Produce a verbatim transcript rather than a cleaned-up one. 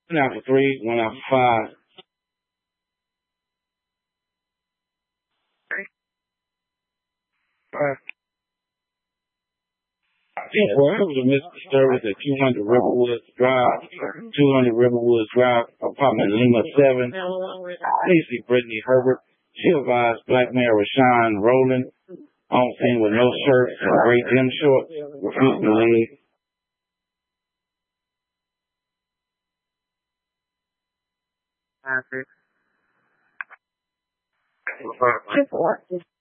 One out for three, one out for five. Yeah, well, it was a missed service at two hundred Riverwoods Drive, two hundred Riverwoods Drive, apartment Lima seven. Lacey Brittany Herbert. She advised black male Rashawn Rowland on scene with no shirt and gray gym shorts, refused to leave. Traffic.